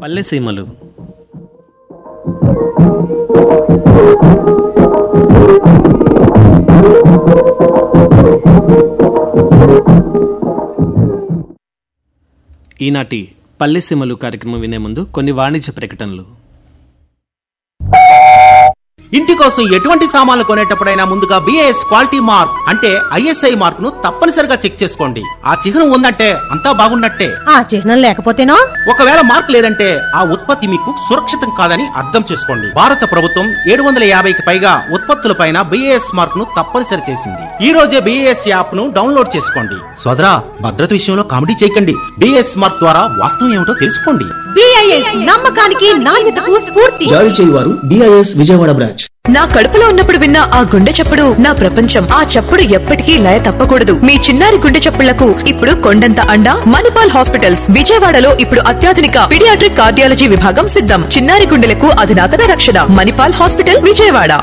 పల్లెసీమలు. ఈనాటి పల్లెసీమలు కార్యక్రమం వినే ముందు కొన్ని వాణిజ్య ప్రకటనలు. ఇంటి కోసం ఎటువంటి సామాన్లు కొనేటప్పుడైనా ముందుగా BIS క్వాలిటీ మార్క్ అంటే ISI మార్క్ ను తప్పనిసరిగా చెక్ చేసుకోండి. ఆ చిహ్నం ఉందంటే అంతా బాగున్నట్టే. ఆ చిహ్నం లేకపోతేనో ఒకవేళ మార్క్ లేదంటే ఆ ఉత్పత్తి మీకు సురక్షితం కాదని అర్థం చేసుకోండి. భారత ప్రభుత్వం 750కి పైగా ఉత్పత్తులపైన BIS మార్క్ ను తప్పనిసరి చేసింది. ఈ రోజే BIS యాప్ ను డౌన్లోడ్ చేసుకోండి. సోదరా, భద్రత విషయంలో కామెడీ చేయకండి. BIS మార్క్ ద్వారా వాస్తవం ఏమిటో తెలుసుకోండి. BIS నమ్మకానికి నాణ్యతకు స్ఫూర్తి. జారీ చేయువారు BIS విజయవాడ బ్రాంచ్. నా కడుపులో ఉన్నప్పుడు విన్న ఆ గుండె చప్పుడు నా ప్రపంచం. ఆ చప్పుడు ఎప్పటికీ లయ తప్పకూడదు. మీ చిన్నారి గుండె చప్పుళ్లకు ఇప్పుడు కొండంత అండ మణిపాల్ హాస్పిటల్స్ విజయవాడలో. ఇప్పుడు అత్యాధునిక పీడియాట్రిక్ కార్డియాలజీ విభాగం సిద్ధం. చిన్నారి గుండెలకు అధునాతన రక్షణ. మణిపాల్ హాస్పిటల్ విజయవాడ.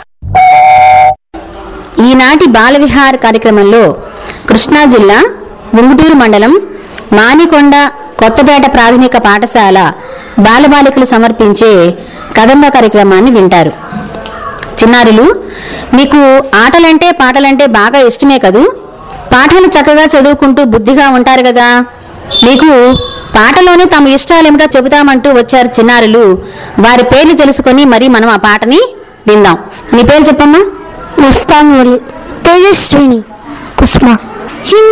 ఈనాటి బాలవిహార్ కార్యక్రమంలో కృష్ణా జిల్లా ఉంగుటూరు మండలం మానికొండ కొత్తపేట ప్రాథమిక పాఠశాల బాలబాలికలు సమర్పించే కదంబ కార్యక్రమాన్ని వింటారు. చిన్నారులు, మీకు ఆటలంటే పాటలంటే బాగా ఇష్టమే కదూ. పాఠాలు చక్కగా చదువుకుంటూ బుద్ధిగా ఉంటారు కదా. మీకు పాటలోనే తమ ఇష్టాలేమిటో చెబుతామంటూ వచ్చారు చిన్నారులు. వారి పేర్లు తెలుసుకొని మరి మనం ఆ పాటని విందాం. నీ పేరు చెప్పమ్మా. ముస్తాన్, తేజస్విని, కుస్మా.